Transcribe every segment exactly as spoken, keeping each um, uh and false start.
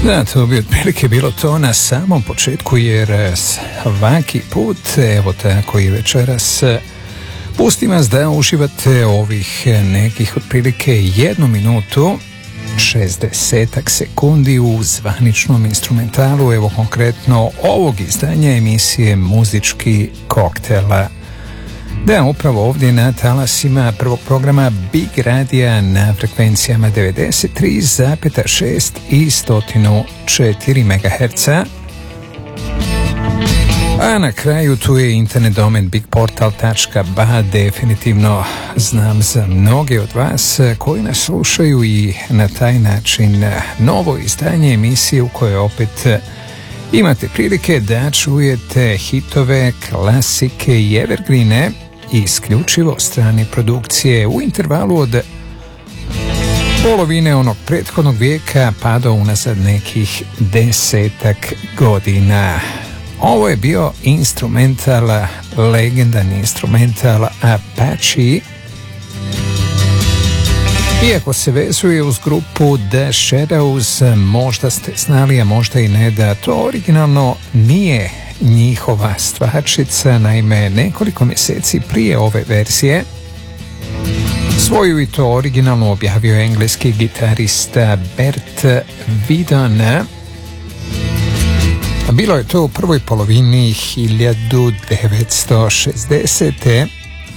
Da, to bi otprilike bilo to na samom početku, jer svaki put, evo tako i večeras, pustim vas da uživate ovih nekih otprilike jednu minutu, šezdesetak sekundi u zvaničnom instrumentalu, evo konkretno ovog izdanja emisije Muzički koktela. Da, upravo ovdje na talasima prvog programa Big Radija na frekvencijama devedeset tri zarez šest i sto četiri megaherca. A na kraju tu je internet domen bigportal tačka ba, definitivno znam za mnoge od vas koji nas slušaju i na taj način novo izdanje emisije u kojoj opet imate prilike da čujete hitove, klasike i evergreene isključivo strane produkcije u intervalu od polovine onog prethodnog vijeka pa do unazad nekih desetak godina. Ovo je bio instrumental, legendarni instrumental Apache. Iako se vezuje uz grupu The Shadows, možda ste znali, a možda i ne, da to originalno nije njihova stvarčica. Naime, nekoliko mjeseci prije ove verzije svoju i to originalno objavio engleski gitarista Bert Vidon. Bilo je to u prvoj polovini hiljadu devetsto šezdesete.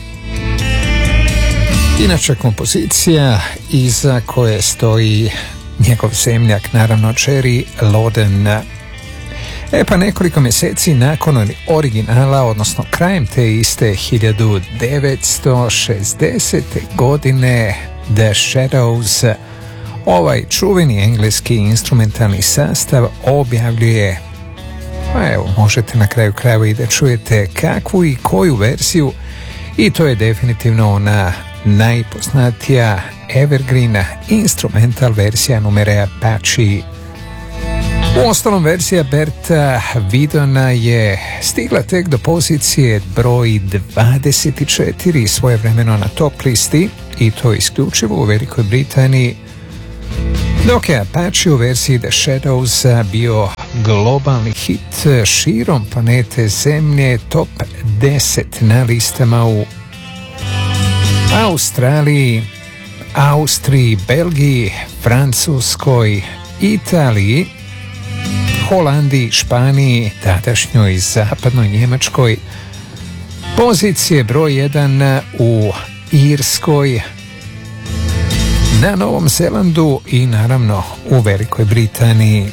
Inače, kompozicija iza koje stoji njegov zemljak, naravno Jerry Loden. E pa nekoliko mjeseci nakon originala, odnosno krajem te iste hiljadu devetsto šezdesete godine, The Shadows, ovaj čuveni engleski instrumentalni sastav objavljuje, pa evo, možete na kraju krajeva i da čujete kakvu i koju verziju, i to je definitivno ona najpoznatija evergreen instrumental verzija numere Apache. U ostalom, verzija Berta Vidona je stigla tek do pozicije broj dvadeset četiri svojevremeno na top listi, i to isključivo u Velikoj Britaniji, dok je Apache u verziji The Shadows bio globalni hit širom planete Zemlje, top deset na listama u Australiji, Austriji, Belgiji, Francuskoj, Italiji, Holandiji, Španiji, tadašnjoj zapadnoj Njemačkoj, pozicije broj jedan u Irskoj, na Novom Zelandu i naravno u Velikoj Britaniji.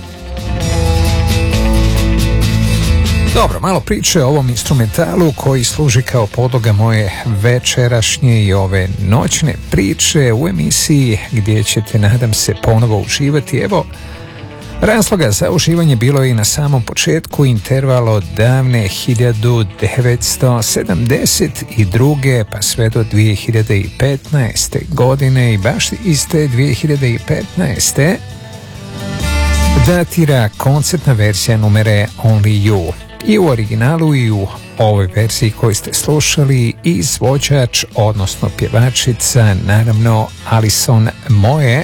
Dobro, malo priče o ovom instrumentalu koji služi kao podloga moje večerašnje i ove noćne priče u emisiji gdje ćete, nadam se, ponovo uživati. Evo, razloga za uživanje bilo je i na samom početku, interval od davne hiljadu devetsto sedamdeset druge pa sve do dvije hiljade petnaeste godine, i baš iz te dvije hiljade petnaeste datira koncertna verzija numere Only You. I u originalu i u ovoj verziji koju ste slušali, izvođač, odnosno pjevačica, naravno Alison Moe.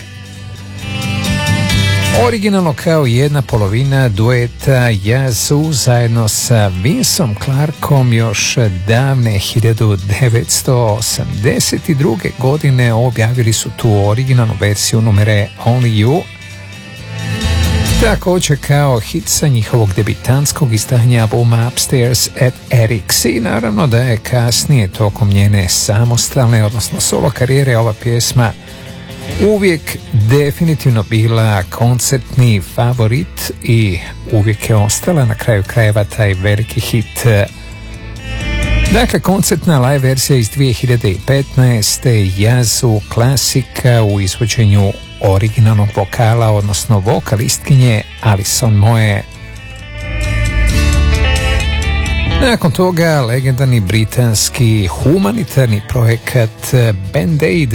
Originalno kao jedna polovina dueta Yazoo zajedno sa Vinceom Clarkom još davne hiljadu devetsto osamdeset druge godine objavili su tu originalnu verziju numere Only You, također kao hit sa njihovog debitanskog izdanja albuma Upstairs at Eric's. I naravno da je kasnije tokom njene samostalne, odnosno solo karijere, ova pjesma uvijek definitivno bila koncertni favorit i uvijek je ostala na kraju krajeva taj veliki hit. Dakle, koncertna live verzija iz dvije hiljade petnaeste. Yazoo klasika u izvođenju originalnog vokala, odnosno vokalistkinje Alison Moe. Nakon toga legendarni britanski humanitarni projekat Band-Aid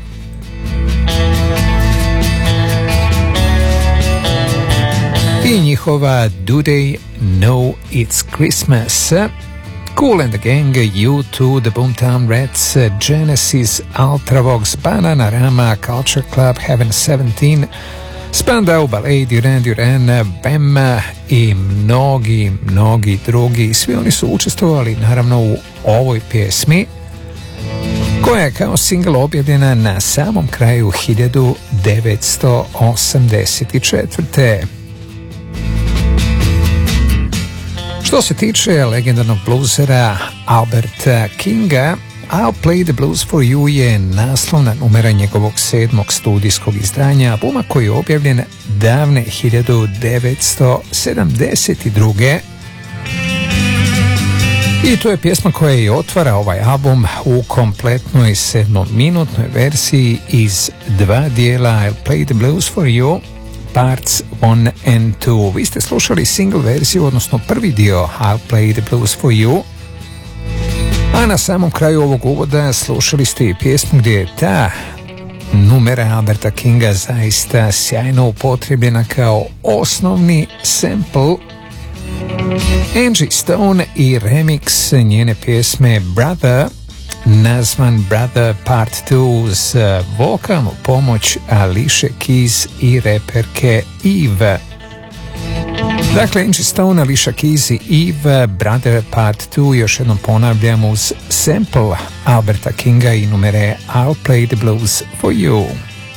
i njihova Do They Know It's Christmas, Kool and the Gang, U two, The Boomtown Rats, Genesis, Ultravox, Bananarama, Culture Club, Heaven seventeen, Spandau Ballet, Duran Duran, Bem i mnogi, mnogi drugi. Svi oni su učestvovali naravno u ovoj pjesmi, koja je kao single objavljena na samom kraju hiljadu devetsto osamdeset četvrte. Što se tiče legendarnog bluzera Alberta Kinga, I'll Play the Blues for You je naslovna numera njegovog sedmog studijskog izdanja albuma koji je objavljen davne hiljadu devetsto sedamdeset druge. I to je pjesma koja i otvara ovaj album u kompletnoj sedmominutnoj verziji iz dva dijela I'll Play the Blues for You, Parts one and two. Vi ste slušali single verziju, odnosno prvi dio I'll Play the Blues for You, a na samom kraju ovog uvoda slušali ste i pjesmu gdje je ta numera Alberta Kinga zaista sjajno upotrebljena kao osnovni sample. Angie Stone i remix njene pjesme Brother, nazvan Brother Part two, uz vokalnu pomoć Alicia Keys i reperke Eve. Dakle, Angie Stone, Alicia Keys i Eve, Brother Part two, još jednom ponavljam, uz sample Alberta Kinga i numere I'll Play the Blues for You.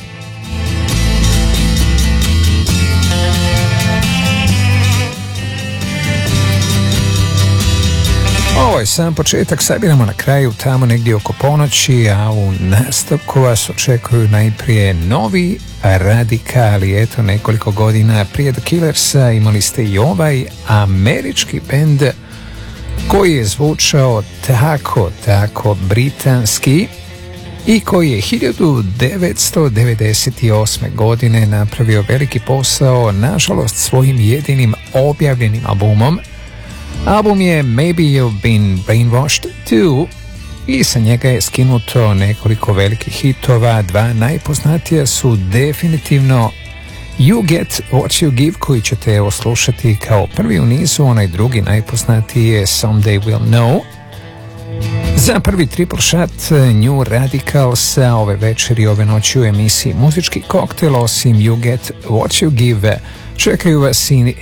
Ovo je sam početak, sabiramo na kraju tamo negdje oko ponoći, a u nastavku vas očekuju najprije novi radikali. Eto, nekoliko godina prije The Killersa imali ste i ovaj američki bend koji je zvučao tako, tako britanski i koji je hiljadu devetsto devedeset osme. godine napravio veliki posao, nažalost svojim jedinim objavljenim albumom. Album je Maybe You've Been Brainwashed two i sa njega je skinuto nekoliko velikih hitova. Dva najpoznatija su definitivno You Get What You Give, koji ćete evo slušati kao prvi u nizu, onaj drugi najpoznatiji je Someday We'll Know. Za prvi triple shot New Radicalsa ove večeri, ove noći u emisiji Muzički koktel, osim You Get What You Give, čekaju vas i